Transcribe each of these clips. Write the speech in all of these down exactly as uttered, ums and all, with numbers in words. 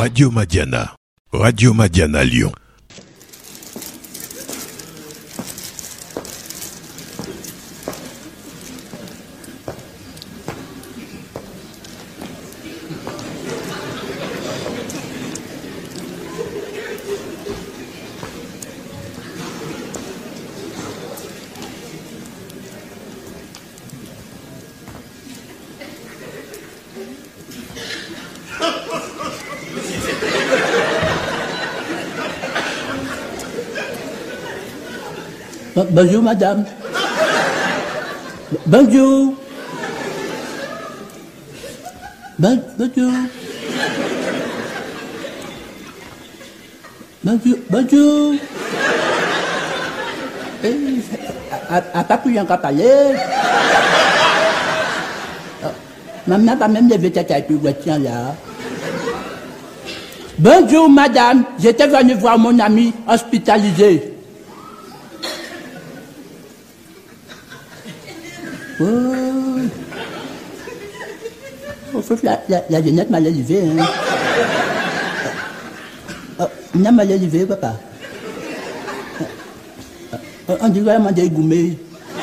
Radio Madiana. Radio Madiana Lyon. Bonjour, madame. Bonjour. Bon, bonjour. Bonjour. Bonjour. Eh, à pas plus encore parler. Maman n'a pas même levé tête avec le voiture là. Bonjour, madame. J'étais venu voir mon ami hospitalisé. Oh, oh faut que la, la, la jeunette m'a levé, hein. Oh, n'a m'a levé, papa. Oh, on dirait m'a dégoumé.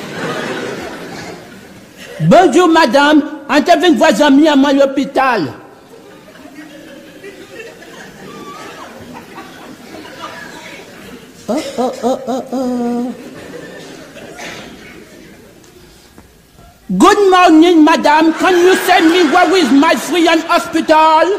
Bonjour, madame. On te vient voir amis à moi à l'hôpital. Oh, oh, oh, oh, oh. Good morning, madam. Can you send me where is my friend hospital?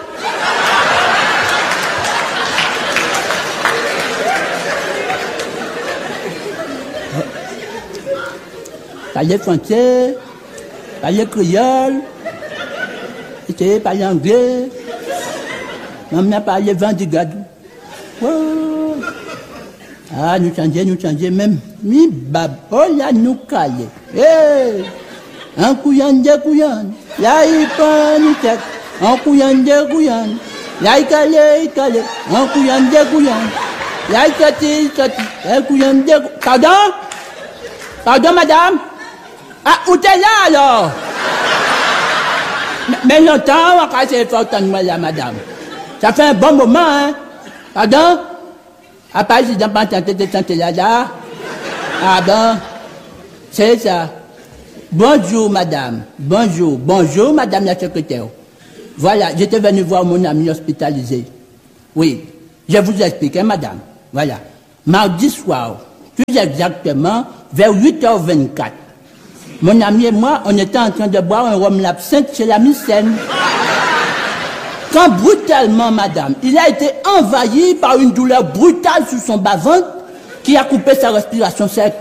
Parler français, parler créole, essayer parler anglais, maman parler vendigadou. Oh. Ah, nous changer, nous changer même. Mi bab, oh là, nous caler. Hey! Un couillon de couillon, là il prend une tête, un couillon de couillon, là il calé, il calé, un couillon de couillon, là il sorti, il sorti, un couillon de couillon. Pardon? Pardon, madame? Ah, où t'es là alors? Mais longtemps, on va casser fort en moi là, madame. Ça fait un bon moment, hein? Pardon? À part si j'ai pas tenté de santé là, là. Ah bon? C'est ça. Bonjour, madame. Bonjour. Bonjour, madame la secrétaire. Voilà, j'étais venu voir mon ami hospitalisé. Oui, je vous explique, hein, madame. Voilà. Mardi soir, plus exactement, vers huit heures vingt-quatre, mon ami et moi, on était en train de boire un rhum l'absinthe chez la Mycène. Quand brutalement, madame, il a été envahi par une douleur brutale sur son bas-ventre qui a coupé sa respiration sec.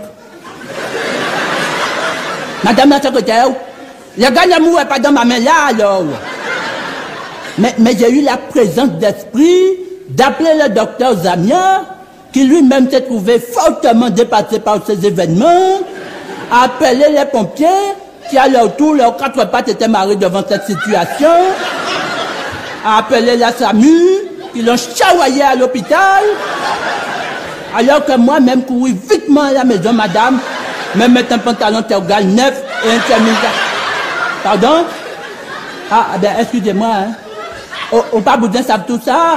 Madame la secrétaire, le gars d'amour n'est pas dans ma main là alors. Mais, mais j'ai eu la présence d'esprit d'appeler le docteur Zamia, qui lui-même s'est trouvé fortement dépassé par ces événements, à appeler les pompiers, qui à leur tour, leurs quatre pattes étaient marrés devant cette situation, à appeler la SAMU, qui l'ont chavoyé à l'hôpital, alors que moi-même couru vitement à la maison, madame, me mettre un pantalon tergal neuf et un chemise. Pardon? Ah, ben, excusez-moi, hein. Au, au pas boudin savent tout ça.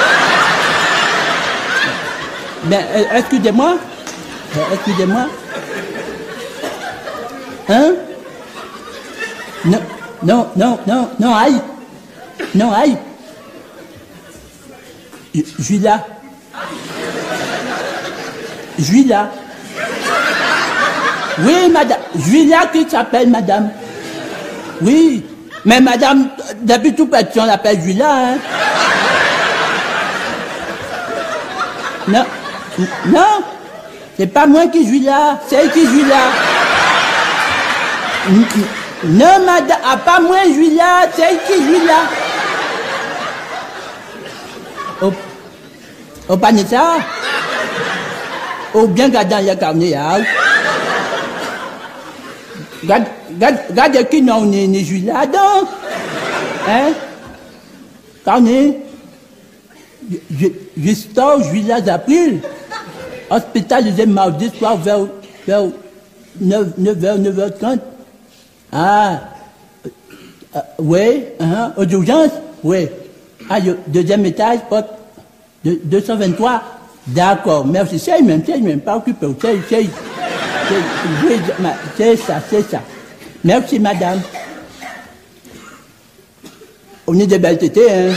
Ben, excusez-moi. Ben, excusez-moi. Hein? Non, non, non, non, non, aïe. Non, aïe. Je suis là. Je suis là. Oui, madame. Je suis là qui s'appelle madame. Oui. Mais madame, depuis tout petit, on l'appelle Julia, hein. Non. Non. C'est pas moi qui suis là. C'est elle qui suis là. Non, madame. Ah, pas moi, je suis là. C'est elle qui suis là. Oh. Oh, pas ça. Oh, bien gardant les carnets, hein. Regarde, regarde, regarde qui non, ni, ni Julia, donc. Hein? Carnet. Justin Julia d'April. Hospitalisé mardi soir vers, vers neuf heures, neuf heures trente. Ah. Euh, oui, uh-huh. Aux urgences? Oui. Ah, yo, deuxième étage, porte de, deux cent vingt-trois. D'accord, merci. C'est même, c'est même, pas occupé. C'est, c'est, c'est, c'est ça, c'est ça. Merci, madame. On est des belles tétées, hein.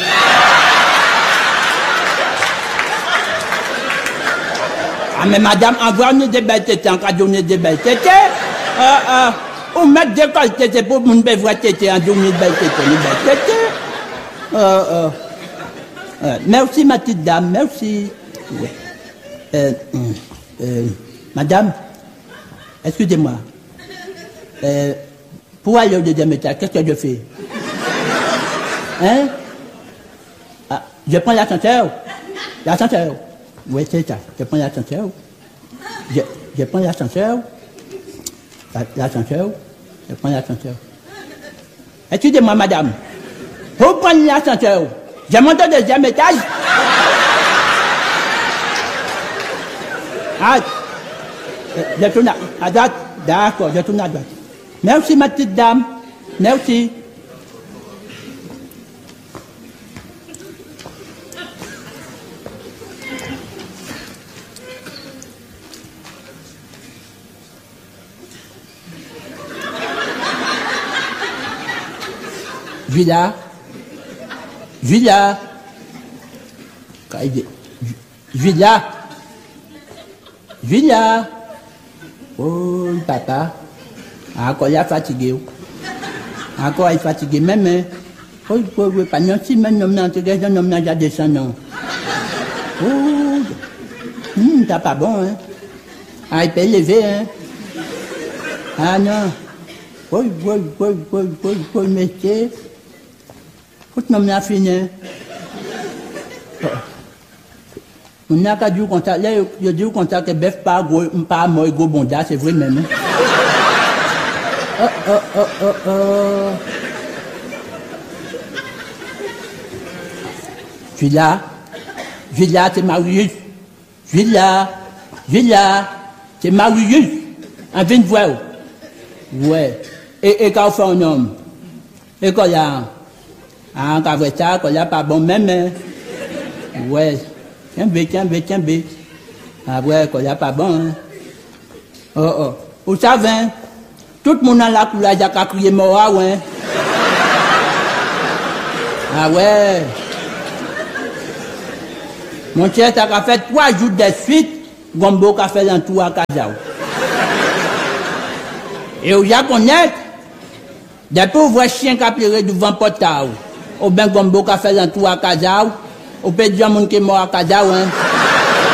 Ah, mais madame, avoir on est des belles tétées, en cas on est des belles tétées. Euh, euh, on met des belles tétées pour mon belle voix tétée, en journée de belles tétées, les belles tétées. Euh, euh, euh, merci, ma petite dame, merci. Ouais. Euh, euh, madame, excusez-moi. Euh, pour aller au deuxième étage, qu'est-ce que je fais? Hein? Ah, je prends l'ascenseur. L'ascenseur. Oui, c'est ça. Je prends l'ascenseur. Je, je prends l'ascenseur. L'ascenseur. Je prends l'ascenseur. Excusez-moi, madame. Vous prenez l'ascenseur. Je monte au deuxième étage. Ah, je tourne à, à droite. D'accord, je tourne à droite. Merci, ma petite dame. Merci. Villa. Villa. Villa. Villa. Oh, papa. Encore il est fatigué. Encore il est fatigué. Même, hein. Oh, oh, oh, pas non, si même, non, non, tu regardes, non, non, j'ai descendu, non. Oh, hum, t'as pas bon, hein. Ah, il peut lever, hein. Ah, non. Oh, oh, oh, oh, oh, oh, métier. Faut que nous fini. On n'a qu'à dire qu'on t'a, là, je dis qu'on t'a que bœuf pas gros, pas moi, gros bonda, c'est vrai même. Oh, oh, oh, oh, oh. Je suis là. Je suis là, c'est Marius. Je suis là. Je suis là. C'est Marius. On vient de voir. Ouais. Et, et quand on fait un homme. Et quand il y a, ah, quand on fait ça, quand il n'y a pas bon même, hein. Ouais. Tiens, bé, tiens, bé, tiens, bé. Ah ouais, quand il n'y a pas bon, hein. Oh, oh. Vous savez, tout le monde a la couleur, il a qu'à crier mort, ouais. Ah ouais. Mon cher, ça a fait trois jours de suite, Gombo a fait un tour à Kazao. Et au Japonais, des pauvres chiens qui ont pleuré devant Portao. Au ben Gombo a fait un tour à Kazao. Au peut dire mon qui est mort à Kazao, hein.